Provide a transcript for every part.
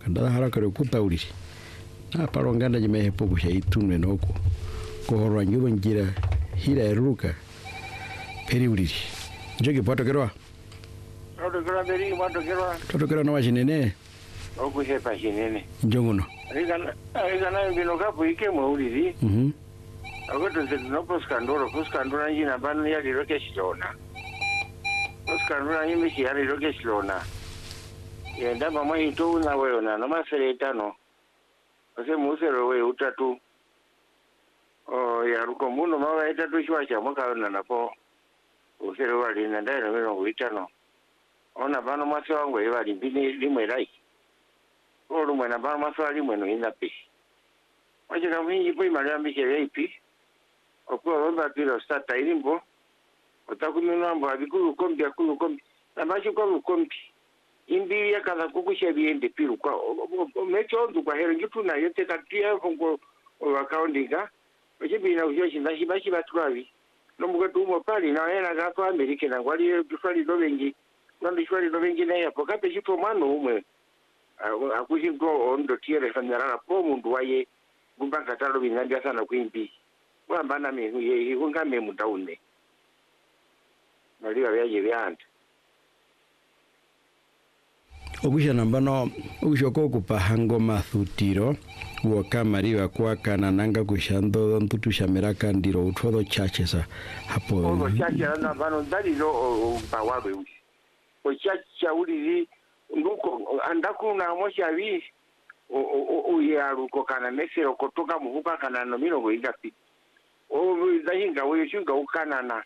nda haraka rekupauri na paronganda jime popo shaitunwe noko kohorwa njubo njira hira eruka periuri njoki patokerwa Totokera na wajinene okuhepa jinene njongono rigana bino kapo ike muuliri agoto no poskandora njina banu ya liroke shilona poskandora njimi shi ya liroke shilona yenda mama hito na wewe na masere tano ose musero we utatu ya ruko muno mawa itatu shwa cha mwaka na napo usere wali na ndai na mino uitano ona bano maso wangu ibali mbini limwe rai olu mwana bano maso ali mweno inapi wajika mwingi pui maliambi kere ipi okuwa wamba pilo stata ilimbo otakumi mambo abikulu kombi na machi kwa kombi imbi ya kaza kukusha biende pilu kwa mecho ondu kwa hero njutu na yote katia fungo wakaondinga wachibi na ujoshi ndashi bashi baturavi nomuga tumo pali na ena gato Amerike na wali bifali dovengi nandi shwali dovengi na yapo kape jito mano ume akushintwa ondo tiere fandarana po mundu waye gumbanga talo bingandia sana kuimbi wambana mehu ye ngame mutaune maliwa yaje byanda Ogusha nambano ushoko kupahango mathutiro wokamariwa kwakana nanga kushando mputu shameraka ndiro uthodo chachesa hapo ogo chacha nambano ndalilo bawabe ushi o chacha ulili nduko andakuna moshavi uyaruko kana mesero kotoka muhuka kana no mino ingapi o zahinga we shinga ukanana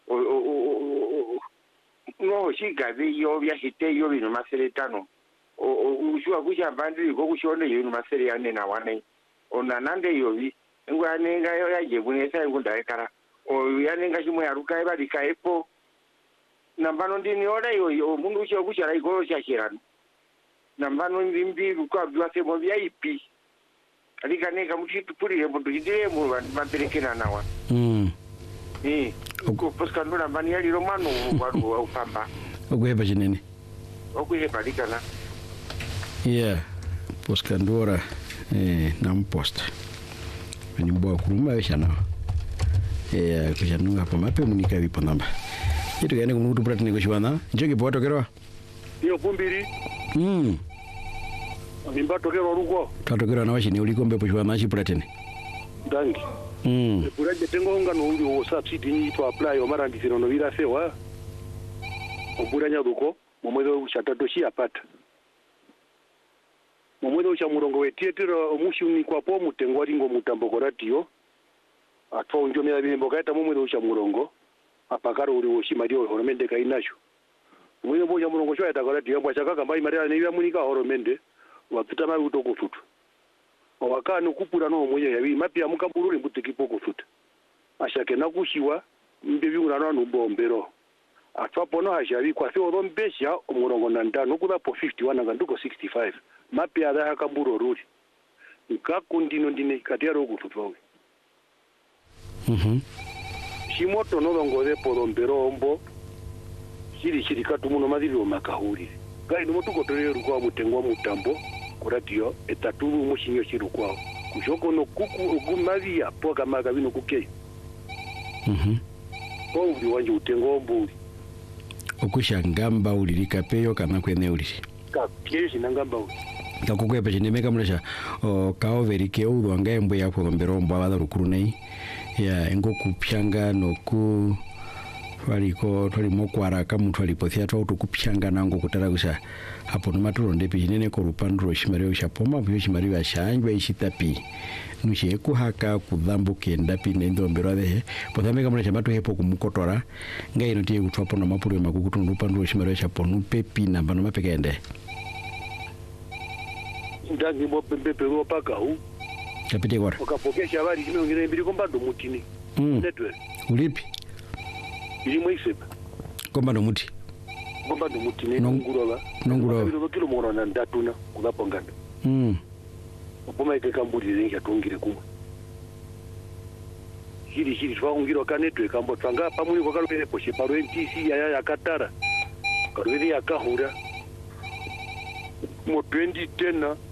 no shiga biyo byahite yo bino maseretano ushwa kusha bandiri ko kushone yo masere yane na wane ona nande yobi ngwa nenga yo yaje bunesa ngunda ekara o yanenga shimo yaruka ebali kaepo nambano ndini ora yo mundu ushwa kusha rai go shashirano nambano ndimbi kwa byase mo VIP alika nega mutipuri mundu hidire mu banterekena nawa uko poskandura bani yali romano waru au pamba okuhepa jinene okuhepa likana poskandura nampost ni mbo kuruma yashana kushanu hapa mape munika vipo namba kitu gani kumutu prati nikoshwana njoki poto kerwa iyo kumbiri mimba tokero ruko tatokero na washini ulikombe poshwana shi pratene dangi Buraje tengo ngano uri o subsidy ni to apply o marandi sino no vira sewa oburanya duko momwedo uchatato shi apata momwedo ucha murongo wetietero omushi ni kwa po mutengo ringo mutambo koratio atwa unjo mera bimbo kaita momwedo ucha murongo apakaro uri oshi mario horomende kainacho momwedo boja murongo shwa yatakoratio mbwa chakaka mbai maria ne yamunika horomende wapita ma utoko futu wakano kupura no moyo yabi mapya mukambururi mbutiki futa ashake nakushiwa mbebi unano nubombero atwapo no hajabi kwa se odombesha umurongo nandano kuda po 51 nganduko 65 mapya da hakamburo ruri nkakundino ndine katiaro kututwawe shimoto no ngode podombero ombo shiri katumuno madiri o makahuri gai no tuko torero kwa mutengo mutambo radio etaturu mushinyo chirukwao kushoko no kuku ogumavia poka magabino kuke uri wanje utengo mbuli okushangamba ulirika peyo kana kwene uliri kapyeshi nangamba uli kakukwepa chinemeka mulesha kaoverike udwa ngaembo yako lomberombo abada rukuru nei ya engokupyanga noku waliko tolimo kwaraka muntu alipothia twa utukupyanga nango kutaragusa hapo nomaturo ndepi jinene ko rupandro shimario shapoma byo shimario shanjwa ishitapi nushe kuhaka kudhambuke ndapi nendo mbero dehe pothameka mwana chamatu hepo kumukotora ngai notie kutwapo na mapuro makukutu rupandro shimario shaponu pepi namba no mapekende ndangi mo pembe ro paka hu kapite kwara okapokesha bali kino ngire mbiri kombando mutini network ulipi ilimwe isepa kombando muti kombando muti ne nongurola biro kilo morona ndatuna kulaponganda opoma ikekamburi zenja tungire kumwe hiri twaungiro ka network ambo twanga pamuli kwa kalupele poshe paro NTC ya Katara kalupele ya Kahura mo 2010